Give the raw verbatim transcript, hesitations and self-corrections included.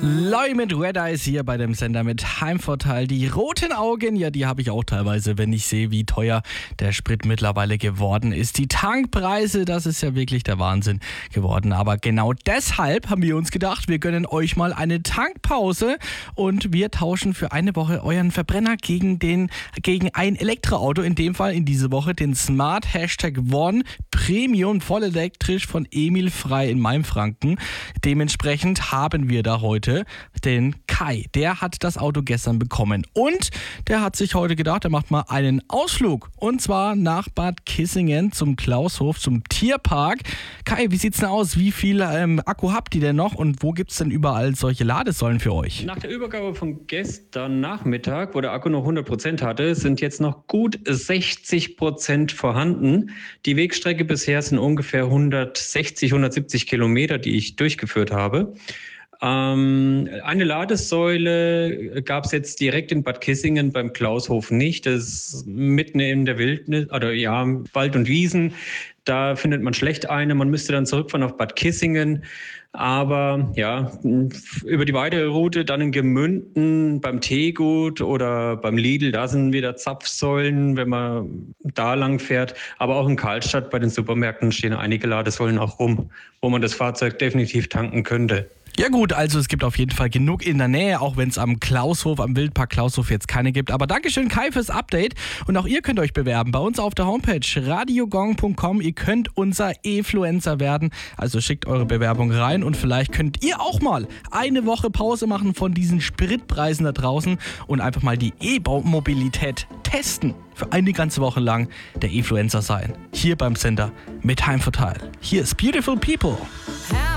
Loi mit Red Eyes hier bei dem Sender mit Heimvorteil. Die roten Augen, ja, die habe ich auch teilweise, wenn ich sehe, wie teuer der Sprit mittlerweile geworden ist. Die Tankpreise, das ist ja wirklich der Wahnsinn geworden. Aber genau deshalb haben wir uns gedacht, wir gönnen euch mal eine Tankpause und wir tauschen für eine Woche euren Verbrenner gegen den gegen ein Elektroauto. In dem Fall in dieser Woche den Smart Hashtag One Premium voll elektrisch von Emil Frei in Mainfranken. Dementsprechend haben wir da heute den Kai. Der hat das Auto gestern bekommen und der hat sich heute gedacht, er macht mal einen Ausflug und zwar nach Bad Kissingen zum Klaushof, zum Tierpark. Kai, wie sieht's denn aus? Wie viel ähm, Akku habt ihr denn noch und wo gibt's denn überall solche Ladesäulen für euch? Nach der Übergabe von gestern Nachmittag, wo der Akku noch hundert Prozent hatte, sind jetzt noch gut sechzig Prozent vorhanden. Die Wegstrecke bisher sind ungefähr hundertsechzig, hundertsiebzig Kilometer, die ich durchgeführt habe. Ähm, eine Ladesäule gab es jetzt direkt in Bad Kissingen beim Klaushof nicht. Das ist mitten in der Wildnis, oder ja, Wald und Wiesen. Da findet man schlecht eine. Man müsste dann zurückfahren auf Bad Kissingen. Aber ja, über die weitere Route dann in Gemünden beim Teegut oder beim Lidl, da sind wieder Zapfsäulen, wenn man da lang fährt. Aber auch in Karlstadt bei den Supermärkten stehen einige Ladesäulen auch rum, wo man das Fahrzeug definitiv tanken könnte. Ja gut, also es gibt auf jeden Fall genug in der Nähe, auch wenn es am Klaushof, am Wildpark Klaushof jetzt keine gibt. Aber Dankeschön Kai fürs Update und auch ihr könnt euch bewerben bei uns auf der Homepage radiogong punkt com. Ihr könnt unser E-Fluencer werden, also schickt eure Bewerbung rein und vielleicht könnt ihr auch mal eine Woche Pause machen von diesen Spritpreisen da draußen und einfach mal die E-Mobilität testen. Für eine ganze Woche lang der E-Fluencer sein. Hier beim Sender mit Heimvorteil. Hier ist Beautiful People.